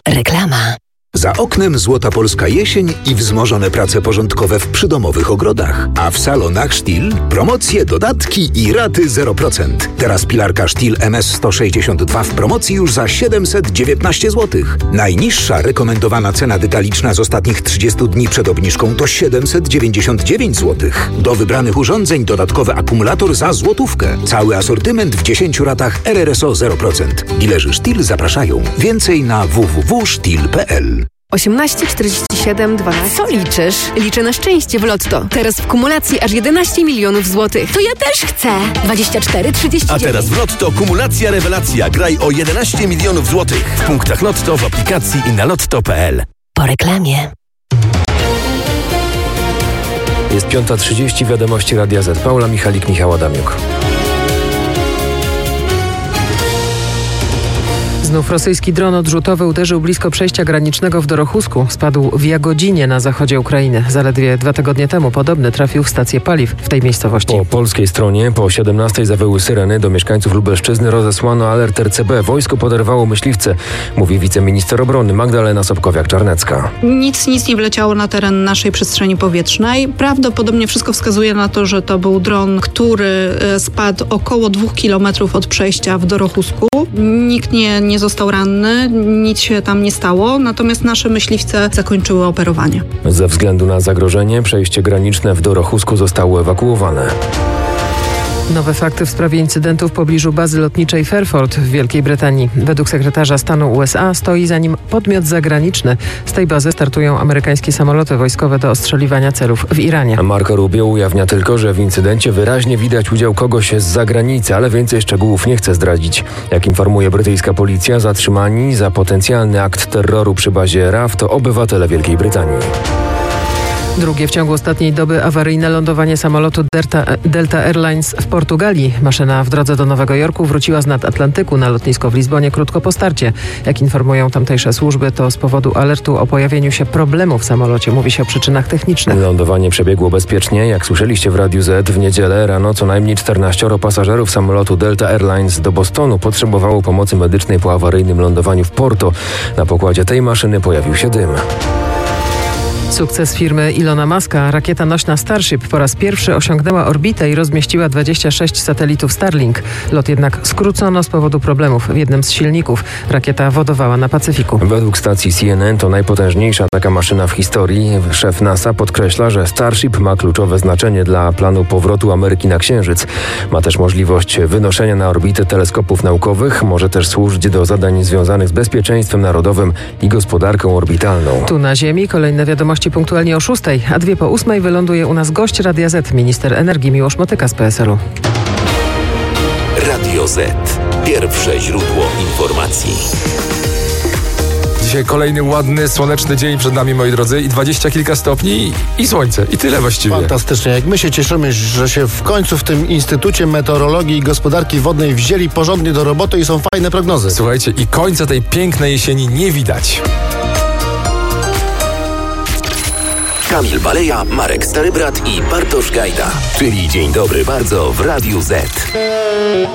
Reklama. Za oknem złota polska jesień i wzmożone prace porządkowe w przydomowych ogrodach. A w salonach Stihl promocje, dodatki i raty 0%. Teraz pilarka Stihl MS162 w promocji już za 719 zł. Najniższa rekomendowana cena detaliczna z ostatnich 30 dni przed obniżką to 799 zł. Do wybranych urządzeń dodatkowy akumulator za złotówkę. Cały asortyment w 10 ratach RRSO 0%. Dilerzy Stihl zapraszają. Więcej na www.stihl.pl. 18 47 12. Co liczysz? Liczę na szczęście w Lotto. Teraz w kumulacji aż 11 milionów złotych. To ja też chcę. 24 39. A teraz w Lotto kumulacja rewelacja. Graj o 11 milionów złotych. W punktach Lotto, w aplikacji i na lotto.pl. Po reklamie. Jest 5:30, wiadomości Radia Z. Paula Michalik, Michał Adamiuk. Znów rosyjski dron odrzutowy uderzył blisko przejścia granicznego w Dorochusku. Spadł w Jagodzinie na zachodzie Ukrainy. Zaledwie 2 tygodnie temu podobny trafił w stację paliw w tej miejscowości. Po polskiej stronie po 17 zawyły syreny. Do mieszkańców Lubelszczyzny rozesłano alert RCB. Wojsko poderwało myśliwce, mówi wiceminister obrony Magdalena Sobkowiak-Czarnecka. Nic nie wleciało na teren naszej przestrzeni powietrznej. Prawdopodobnie wszystko wskazuje na to, że to był dron, który spadł około 2 kilometrów od przejścia w Dorochusku. Nikt nie został ranny, nic się tam nie stało, natomiast nasze myśliwce zakończyły operowanie. Ze względu na zagrożenie przejście graniczne w Dorochusku zostało ewakuowane. Nowe fakty w sprawie incydentu w pobliżu bazy lotniczej Fairford w Wielkiej Brytanii. Według sekretarza stanu USA stoi za nim podmiot zagraniczny. Z tej bazy startują amerykańskie samoloty wojskowe do ostrzeliwania celów w Iranie. Marco Rubio ujawnia tylko, że w incydencie wyraźnie widać udział kogoś z zagranicy, ale więcej szczegółów nie chce zdradzić. Jak informuje brytyjska policja, zatrzymani za potencjalny akt terroru przy bazie RAF to obywatele Wielkiej Brytanii. Drugie w ciągu ostatniej doby awaryjne lądowanie samolotu Delta Airlines w Portugalii. Maszyna w drodze do Nowego Jorku wróciła z nad Atlantyku na lotnisko w Lizbonie krótko po starcie. Jak informują tamtejsze służby, to z powodu alertu o pojawieniu się problemu w samolocie. Mówi się o przyczynach technicznych. Lądowanie przebiegło bezpiecznie. Jak słyszeliście w Radiu Z, w niedzielę rano co najmniej 14 pasażerów samolotu Delta Airlines do Bostonu potrzebowało pomocy medycznej po awaryjnym lądowaniu w Porto. Na pokładzie tej maszyny pojawił się dym. Sukces firmy Ilona Muska. Rakieta nośna Starship po raz pierwszy osiągnęła orbitę i rozmieściła 26 satelitów Starlink. Lot jednak skrócono z powodu problemów w jednym z silników. Rakieta wodowała na Pacyfiku. Według stacji CNN to najpotężniejsza taka maszyna w historii. Szef NASA podkreśla, że Starship ma kluczowe znaczenie dla planu powrotu Ameryki na Księżyc. Ma też możliwość wynoszenia na orbitę teleskopów naukowych. Może też służyć do zadań związanych z bezpieczeństwem narodowym i gospodarką orbitalną. Tu na Ziemi kolejne wiadomości punktualnie o 6:00, a 7:02 wyląduje u nas gość Radia Z, minister energii Miłosz Motyka z PSL-u. Radio Z. Pierwsze źródło informacji. Dzisiaj kolejny ładny, słoneczny dzień przed nami, moi drodzy, i 20 kilka stopni i słońce. I tyle właściwie. Fantastycznie. Jak my się cieszymy, że się w końcu w tym Instytucie Meteorologii i Gospodarki Wodnej wzięli porządnie do roboty i są fajne prognozy. Słuchajcie, i końca tej pięknej jesieni nie widać. Kamil Baleja, Marek Starybrat i Bartosz Gajda. Czyli Dzień Dobry Bardzo w Radiu Z.